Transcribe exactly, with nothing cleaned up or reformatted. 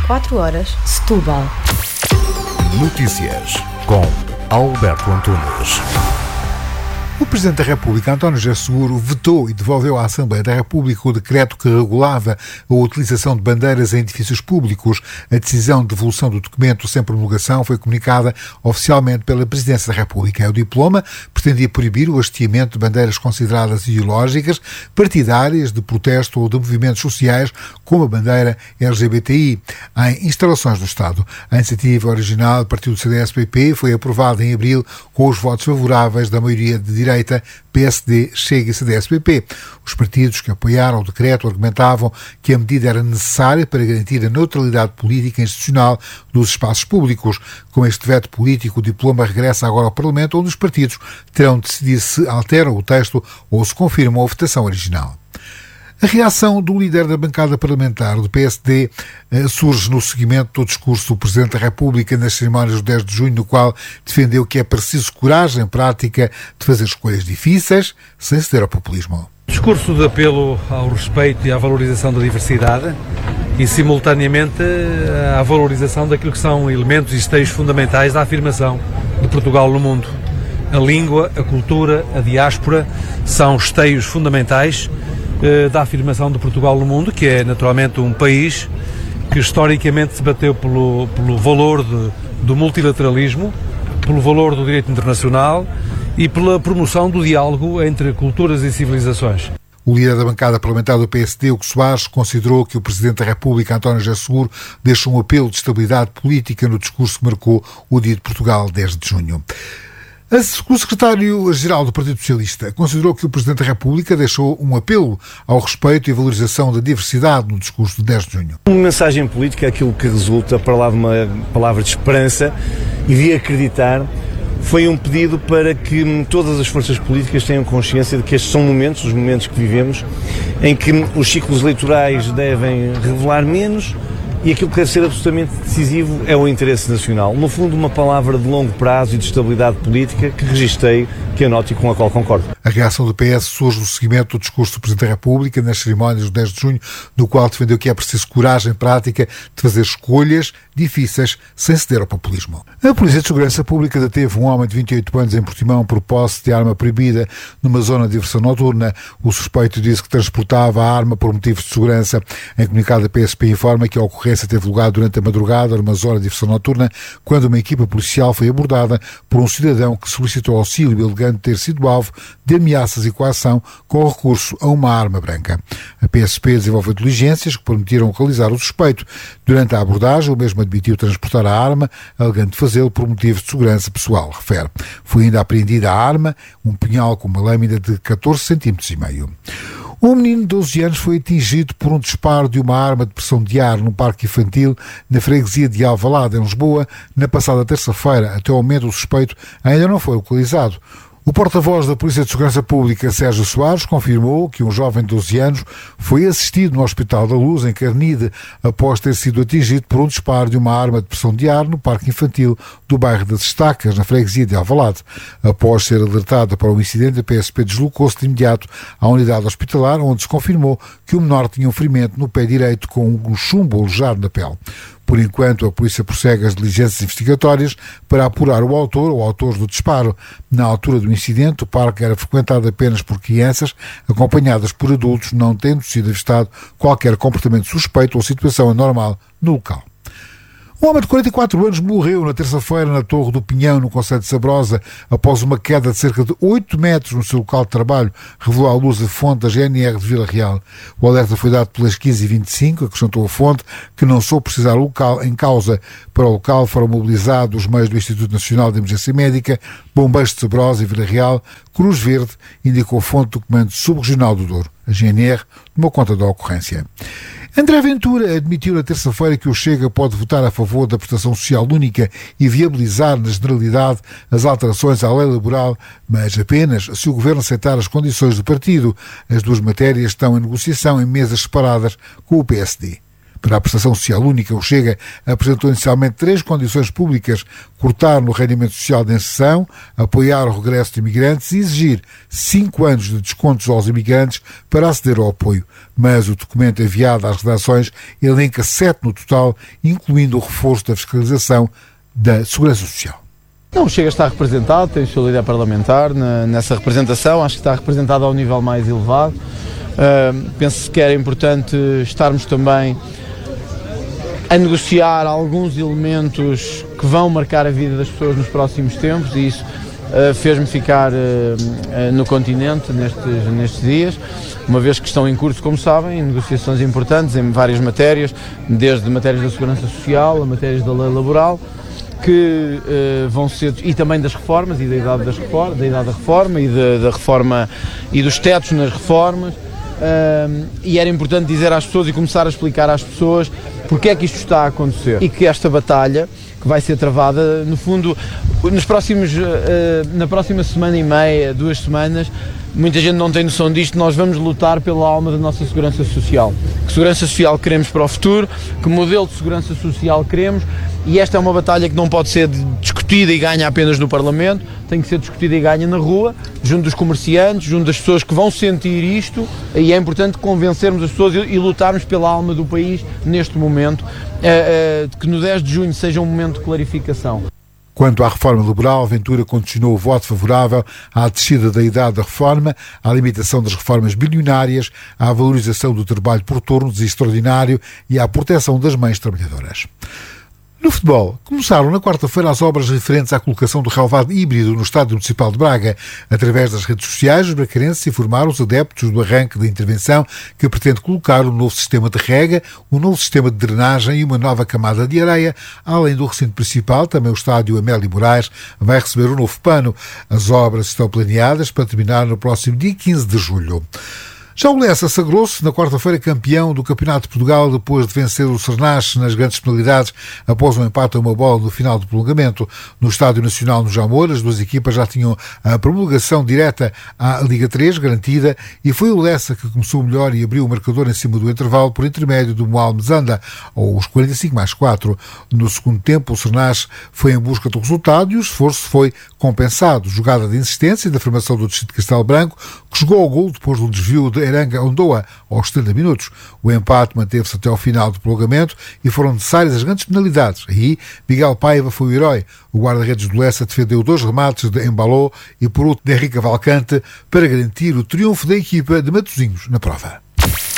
quatro horas, Setúbal. Notícias com Alberto Antunes. O Presidente da República, António José Seguro, vetou e devolveu à Assembleia da República o decreto que regulava a utilização de bandeiras em edifícios públicos. A decisão de devolução do documento sem promulgação foi comunicada oficialmente pela Presidência da República. O diploma pretendia proibir o hasteamento de bandeiras consideradas ideológicas, partidárias, de protesto ou de movimentos sociais, como a bandeira L G B T I, em instalações do Estado. A iniciativa original do partido C D S-P P foi aprovada em abril com os votos favoráveis da maioria de direita, P S D, Chega e C D S-P P. Os partidos que apoiaram o decreto argumentavam que a medida era necessária para garantir a neutralidade política e institucional dos espaços públicos. Com este veto político, o diploma regressa agora ao Parlamento, onde os partidos terão de decidir se alteram o texto ou se confirmam a votação original. A reação do líder da bancada parlamentar do P S D eh, surge no seguimento do discurso do Presidente da República nas cerimónias do dez de junho, no qual defendeu que é preciso coragem prática de fazer escolhas difíceis sem ceder ao populismo. Discurso de apelo ao respeito e à valorização da diversidade e, simultaneamente, à valorização daquilo que são elementos e esteios fundamentais da afirmação de Portugal no mundo. A língua, a cultura, a diáspora são esteios fundamentais da afirmação de Portugal no mundo, que é naturalmente um país que historicamente se bateu pelo, pelo valor de, do multilateralismo, pelo valor do direito internacional e pela promoção do diálogo entre culturas e civilizações. O líder da bancada parlamentar do P S D, Hugo Soares, considerou que o Presidente da República, António José Seguro, deixou um apelo de estabilidade política no discurso que marcou o Dia de Portugal, dez de junho. O secretário-geral do Partido Socialista considerou que o Presidente da República deixou um apelo ao respeito e valorização da diversidade no discurso de dez de junho. Uma mensagem política é aquilo que resulta para lá de uma palavra de esperança e de acreditar. Foi um pedido para que todas as forças políticas tenham consciência de que estes são momentos, os momentos que vivemos, em que os ciclos eleitorais devem revelar menos e aquilo que deve ser absolutamente decisivo é o interesse nacional. No fundo, uma palavra de longo prazo e de estabilidade política que registrei, que anoto e com a qual concordo. A reação do P S surge no seguimento do discurso do Presidente da República nas cerimónias do dez de junho, no qual defendeu que é preciso coragem prática de fazer escolhas difíceis sem ceder ao populismo. A Polícia de Segurança Pública deteve um homem de vinte e oito anos em Portimão por posse de arma proibida numa zona de diversão noturna. O suspeito disse que transportava a arma por motivos de segurança. Em comunicado, a P S P informa que a ocorrência teve lugar durante a madrugada numa zona de diversão noturna, quando uma equipa policial foi abordada por um cidadão que solicitou auxílio, alegando ter sido alvo de ameaças e coação com recurso a uma arma branca. A P S P desenvolveu diligências que permitiram localizar o suspeito. Durante a abordagem, o mesmo admitiu transportar a arma, alegando fazê-lo por motivos de segurança pessoal, refere. Foi ainda apreendida a arma, um punhal com uma lâmina de catorze centímetros e meio. Um menino de doze anos foi atingido por um disparo de uma arma de pressão de ar num parque infantil na freguesia de Alvalade, em Lisboa, na passada terça-feira. Até ao momento, o suspeito ainda não foi localizado. O porta-voz da Polícia de Segurança Pública, Sérgio Soares, confirmou que um jovem de doze anos foi assistido no Hospital da Luz, em Carnide, após ter sido atingido por um disparo de uma arma de pressão de ar no parque infantil do bairro das Estacas, na freguesia de Alvalade. Após ser alertada para o incidente, a P S P deslocou-se de imediato à unidade hospitalar, onde se confirmou que o menor tinha um ferimento no pé direito com um chumbo alojado na pele. Por enquanto, a polícia prossegue as diligências investigatórias para apurar o autor ou autores do disparo. Na altura do incidente, o parque era frequentado apenas por crianças, acompanhadas por adultos, não tendo sido avistado qualquer comportamento suspeito ou situação anormal no local. Um homem de quarenta e quatro anos morreu na terça-feira na Torre do Pinhão, no concelho de Sabrosa, após uma queda de cerca de oito metros no seu local de trabalho, revelou à luz a fonte da G N R de Vila Real. O alerta foi dado pelas quinze e vinte e cinco, acrescentou a fonte, que não soube precisar o local em causa. Para o local foram mobilizados os meios do Instituto Nacional de Emergência Médica, Bombeiros de Sabrosa e Vila Real, Cruz Verde, indicou a fonte do Comando Subregional do Douro. A G N R tomou conta da ocorrência. André Ventura admitiu na terça-feira que o Chega pode votar a favor da prestação social única e viabilizar, na generalidade, as alterações à lei laboral, mas apenas se o Governo aceitar as condições do partido. As duas matérias estão em negociação em mesas separadas com o P S D. Para a prestação social única, o Chega apresentou inicialmente três condições públicas: cortar no rendimento social de inserção, apoiar o regresso de imigrantes e exigir cinco anos de descontos aos imigrantes para aceder ao apoio. Mas o documento enviado às redações elenca sete no total, incluindo o reforço da fiscalização da Segurança Social. Não, o Chega está representado, tem o seu líder parlamentar na, nessa representação, acho que está representado ao nível mais elevado. Uh, penso que era importante estarmos também a negociar alguns elementos que vão marcar a vida das pessoas nos próximos tempos, e isso uh, fez-me ficar uh, uh, no continente nestes, nestes dias, uma vez que estão em curso, como sabem, negociações importantes em várias matérias, desde matérias da segurança social a matérias da lei laboral, que uh, vão ser, e também das reformas e da idade, das reformas, da, idade da reforma e da, da reforma e dos tetos nas reformas, uh, e era importante dizer às pessoas e começar a explicar às pessoas porque é que isto está a acontecer e que esta batalha que vai ser travada, no fundo, nos próximos, uh, na próxima semana e meia, duas semanas, muita gente não tem noção disto, nós vamos lutar pela alma da nossa segurança social. Que segurança social queremos para o futuro, que modelo de segurança social queremos, e esta é uma batalha que não pode ser discutida e ganha apenas no Parlamento, tem que ser discutida e ganha na rua, junto dos comerciantes, junto das pessoas que vão sentir isto, e é importante convencermos as pessoas e, e lutarmos pela alma do país neste momento, uh, uh, que no dez de junho seja um momento de clarificação. Quanto à reforma laboral, Ventura condicionou o voto favorável à descida da idade da reforma, à limitação das reformas bilionárias, à valorização do trabalho por turnos extraordinário e à proteção das mães trabalhadoras. No futebol, começaram na quarta-feira as obras referentes à colocação do relvado híbrido no Estádio Municipal de Braga. Através das redes sociais, os bracarenses informaram os adeptos do arranque da intervenção que pretende colocar um novo sistema de rega, um novo sistema de drenagem e uma nova camada de areia. Além do recinto principal, também o Estádio Amélie Moraes vai receber um novo pano. As obras estão planeadas para terminar no próximo dia quinze de julho. Já o Lessa sagrou-se na quarta-feira campeão do Campeonato de Portugal depois de vencer o Sernache nas grandes penalidades após um empate a uma bola no final do prolongamento. No Estádio Nacional no Jamor, as duas equipas já tinham a promulgação direta à Liga três garantida e foi o Lessa que começou melhor e abriu o marcador em cima do intervalo por intermédio do Moal Mezanda, aos quarenta e cinco mais quatro. No segundo tempo, o Sernache foi em busca do resultado e o esforço foi compensado. Jogada de insistência e da formação do Distrito de Castelo Branco, que chegou ao gol depois de um desvio de Eranga Ondoa aos setenta minutos. O empate manteve-se até ao final do prolongamento e foram necessárias as grandes penalidades. Aí, Miguel Paiva foi o herói. O guarda-redes do Lessa defendeu dois remates de Embaló e por outro de Henrique Cavalcante para garantir o triunfo da equipa de Matosinhos na prova.